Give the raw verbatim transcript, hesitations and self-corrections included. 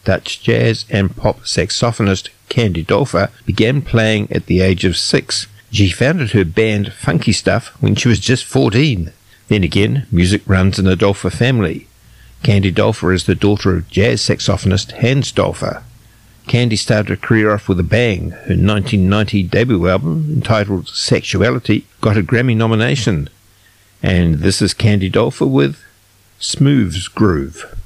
Dutch jazz and pop saxophonist Candy Dulfer began playing at the age of six. She founded her band Funky Stuff when she was just fourteen. Then again, music runs in the Dulfer family. Candy Dulfer is the daughter of jazz saxophonist Hans Dulfer. Candy started her career off with a bang. Her nineteen ninety debut album, entitled Sexuality, got a Grammy nomination. And this is Candy Dulfer with Smooth's Groove.